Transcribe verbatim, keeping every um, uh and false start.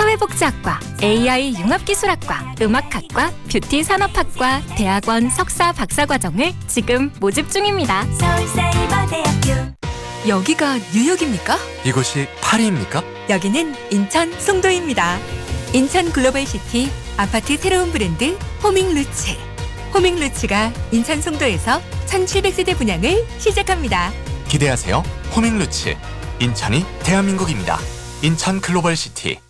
사회복지학과, 에이아이 융합기술학과, 음악학과, 뷰티산업학과, 대학원 석사 박사과정을 지금 모집 중입니다. 서울사이버대학교. 여기가 뉴욕입니까? 이곳이 파리입니까? 여기는 인천 송도입니다. 인천 글로벌시티 아파트 새로운 브랜드 호밍루츠. 호밍루츠가 인천 송도에서 천칠백 세대 분양을 시작합니다. 기대하세요. 호밍루츠. 인천이 대한민국입니다. 인천 글로벌시티.